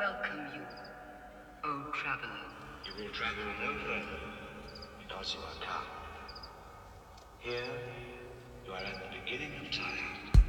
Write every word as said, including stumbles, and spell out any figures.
welcome you, O traveler. You will travel no further, because you are come. Here